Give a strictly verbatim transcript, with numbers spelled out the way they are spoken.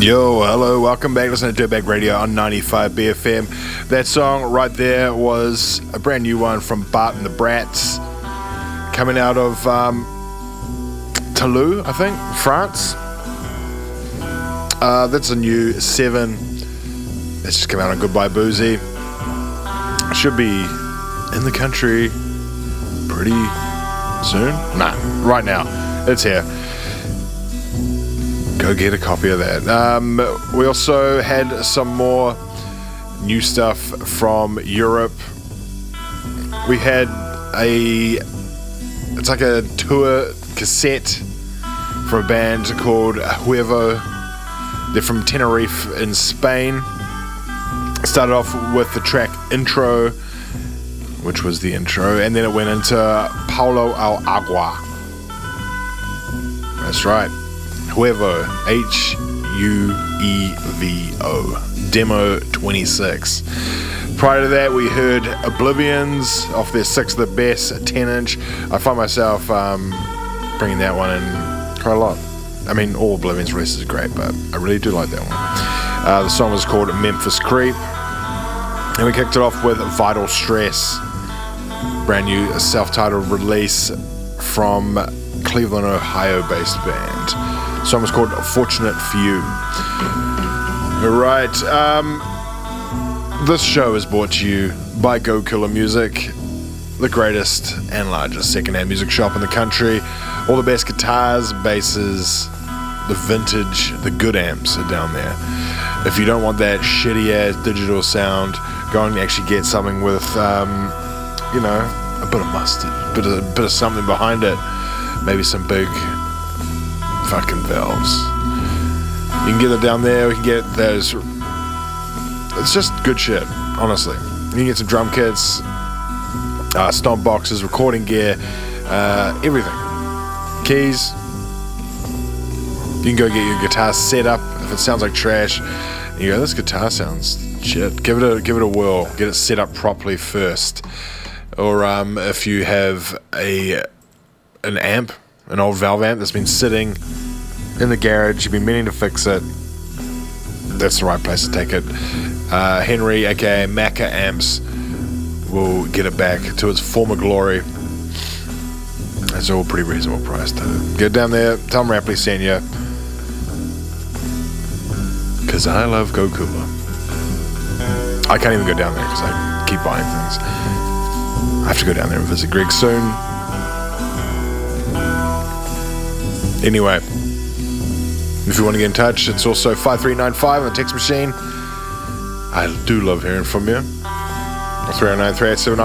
Yo, hello, welcome back. Listen to Dirtbag Radio on ninety-five B F M. That song right there was a brand new one from Bart and the Brats, coming out of um, Toulouse, I think, France. Uh, that's a new seven. That's just come out on Goodbye Boozy. Should be in the country pretty soon. Nah, right now. It's here. Go get a copy of that. Um, we also had some more new stuff from Europe. We had a, it's like a tour cassette from a band called Huevo. They're from Tenerife in Spain. Started off with the track Intro, which was the intro, and then it went into Paulo Al Agua. That's right. Huevo, H U E V O, Demo twenty-six. Prior to that, we heard Oblivions off their Six of the Best ten inch. I find myself um, bringing that one in quite a lot. I mean, all Oblivions releases are great, but I really do like that one. Uh, the song was called Memphis Creep. And we kicked it off with Vital Stress, brand new self-titled release from Cleveland, Ohio-based band. The song was called Fortunate For You. Alright, um, this show is brought to you by Go Killer Music, the greatest and largest secondhand music shop in the country. All the best guitars, basses, the vintage, the good amps are down there. If you don't want that shitty ass digital sound, go and actually get something with, um, you know, a bit of mustard, a bit of, a bit of something behind it. Maybe some big fucking valves. You can get it down there. We can get those. It's just good shit, honestly. You can get some drum kits, uh, stomp boxes, recording gear, uh, everything. Keys. You can go get your guitar set up. If it sounds like trash, you go, this guitar sounds shit. Give it a give it a whirl. Get it set up properly first. Or um, if you have a an amp, an old valve amp that's been sitting in the garage, you've been meaning to fix it, that's the right place to take it. Uh, Henry, aka Macca Amps, will get it back to its former glory. It's all pretty reasonable price too. Get down there, tell them Rapley sent you, because I love Go Cooler. I can't even go down there because I keep buying things. I have to go down there and visit Greg soon. Anyway, if you want to get in touch, it's also five three nine five on the text machine. I do love hearing from you. three oh nine, three eight seven